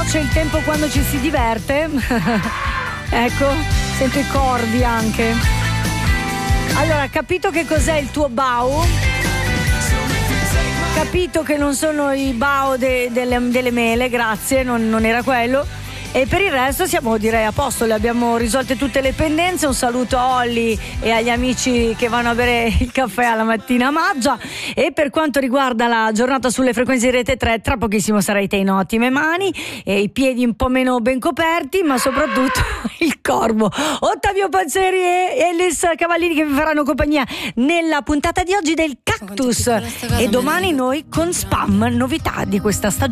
piace il tempo quando ci si diverte. Ecco, sento i cordi anche. Allora, capito che cos'è il tuo BAU? Capito che non sono i BAU delle mele, grazie, non era quello. E per il resto siamo, direi, a posto, le abbiamo risolte tutte le pendenze. Un saluto a Olli e agli amici che vanno a bere il caffè alla mattina a Maggia. E per quanto riguarda la giornata sulle frequenze di Rete 3, tra pochissimo sarete in ottime mani e i piedi un po' meno ben coperti, ma soprattutto il corvo. Ottavio Panzeri e Elis Cavallini che vi faranno compagnia nella puntata di oggi del Cactus. E domani noi con Spam, novità di questa stagione.